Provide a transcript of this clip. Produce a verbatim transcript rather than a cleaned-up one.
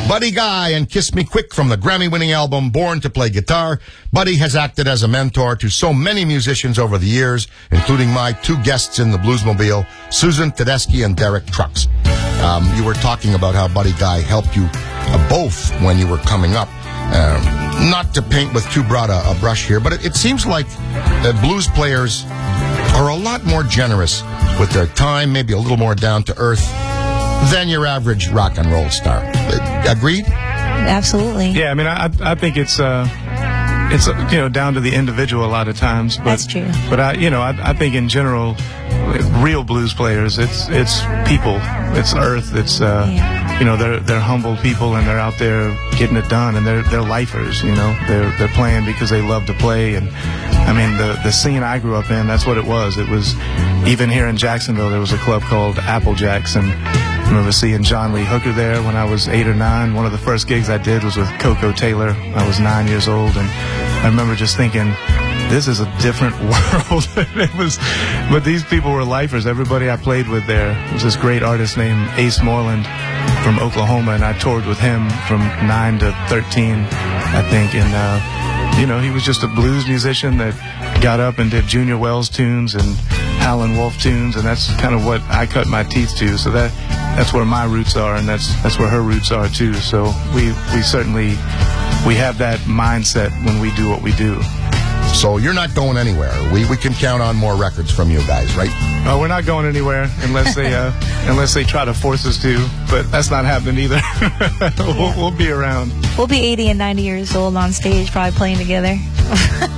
Buddy Guy and Kiss Me Quick from the Grammy-winning album Born to Play Guitar. Buddy has acted as a mentor to so many musicians over the years, including my two guests in the Bluesmobile, Susan Tedeschi and Derek Trucks. Um, you were talking about how Buddy Guy helped you uh, both when you were coming up. Uh, not to paint with too broad a, a brush here, but it, it seems like uh, blues players are a lot more generous with their time, maybe a little more down to earth than your average rock and roll star. Uh, agreed? Absolutely. Yeah, I mean, I I think it's uh, it's uh, you know down to the individual a lot of times. But, That's true. But I you know I I think in general, real blues players, it's it's people, it's earth, it's uh, yeah. you know they're they're humble people and they're out there getting it done, and they're they're lifers. You know, they're they're playing because they love to play. And I mean, the the scene I grew up in, that's what it was. It was even here in Jacksonville, there was a club called Applejacks, and I remember seeing John Lee Hooker there when I was eight or nine. One of the first gigs I did was with Coco Taylor. I was nine years old, and I remember just thinking, this is a different world. It was, but these people were lifers. Everybody I played with there was this great artist named Ace Moreland from Oklahoma, and I toured with him from nine to thirteen, I think. And uh, you know, he was just a blues musician that got up and did Junior Wells tunes and Howlin' Wolf tunes, and that's kind of what I cut my teeth to. So that that's where my roots are, and that's that's where her roots are too. So we we certainly we have that mindset when we do what we do. So you're not going anywhere. We we can count on more records from you guys, right? Uh, we're not going anywhere unless they uh, unless they try to force us to. But that's not happening either. we'll, we'll be around. We'll be eighty and ninety years old on stage, probably playing together.